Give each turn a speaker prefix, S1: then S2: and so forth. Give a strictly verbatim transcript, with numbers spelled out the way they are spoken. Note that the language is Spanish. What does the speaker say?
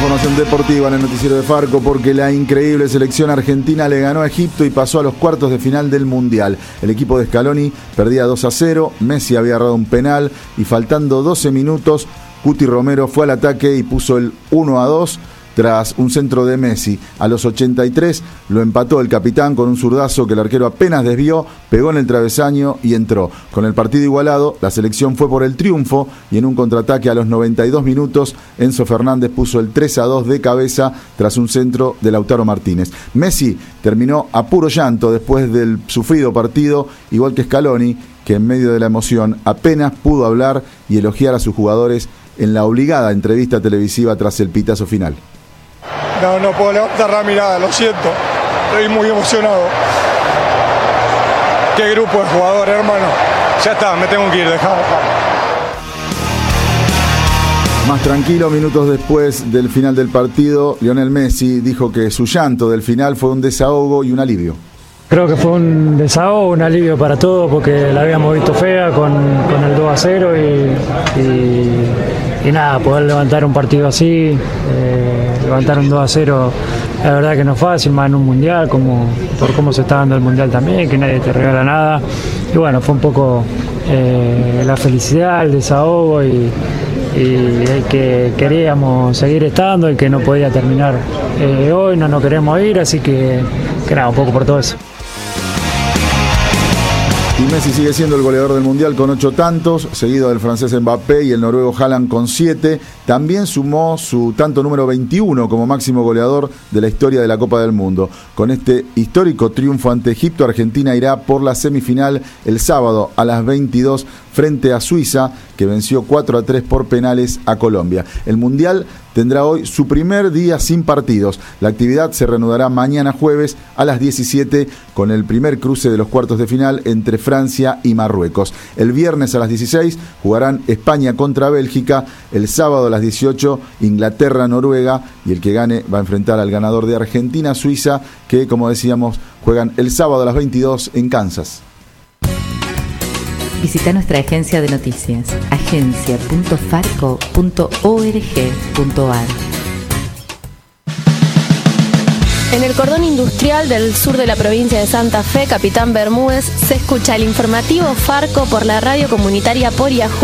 S1: información deportiva en el noticiero de Farco, porque la increíble selección argentina le ganó a Egipto y pasó a los cuartos de final del Mundial. El equipo de Scaloni perdía dos a cero, Messi había errado un penal y faltando doce minutos, Cuti Romero fue al ataque y puso el uno a dos tras un centro de Messi. A los ochenta y tres lo empató el capitán con un zurdazo que el arquero apenas desvió, pegó en el travesaño y entró. Con el partido igualado, la selección fue por el triunfo y en un contraataque a los noventa y dos minutos, Enzo Fernández puso el tres a dos de cabeza tras un centro de Lautaro Martínez. Messi terminó a puro llanto después del sufrido partido, igual que Scaloni, que en medio de la emoción apenas pudo hablar y elogiar a sus jugadores en la obligada entrevista televisiva tras el pitazo final.
S2: No, no puedo levantar la mirada, lo siento. Estoy muy emocionado. Qué grupo de jugadores, hermano. Ya está, me tengo que ir, dejá, dejá.
S1: Más tranquilo, minutos después del final del partido, Lionel Messi dijo que su llanto del final fue un desahogo y un alivio.
S3: Creo que fue un desahogo, un alivio para todos, porque la habíamos visto fea con, con el dos a cero y, y, y nada, poder levantar un partido así, eh, levantar un dos a cero, la verdad que no es fácil, más en un mundial, como, por cómo se está dando el mundial también, que nadie te regala nada. Y bueno, fue un poco eh, la felicidad, el desahogo y, y el que queríamos seguir estando, el que no podía terminar eh, hoy, no nos queremos ir, así que, que nada, un poco por todo eso.
S1: Y Messi sigue siendo el goleador del Mundial con ocho tantos, seguido del francés Mbappé y el noruego Haaland con siete. También sumó su tanto número veintiuno como máximo goleador de la historia de la Copa del Mundo. Con este histórico triunfo ante Egipto, Argentina irá por la semifinal el sábado a las veintidós frente a Suiza, que venció cuatro a tres por penales a Colombia. El Mundial tendrá hoy su primer día sin partidos. La actividad se reanudará mañana jueves a las diecisiete con el primer cruce de los cuartos de final entre Francia y Marruecos. El viernes a las dieciséis jugarán España contra Bélgica, el sábado a las dieciocho Inglaterra-Noruega y el que gane va a enfrentar al ganador de Argentina-Suiza, que como decíamos juegan el sábado a las veintidós en Kansas.
S4: Visita nuestra agencia de noticias, agencia punto farco punto org punto ar.
S5: En el cordón industrial del sur de la provincia de Santa Fe, Capitán Bermúdez, se escucha el informativo Farco por la radio comunitaria por Yahoo.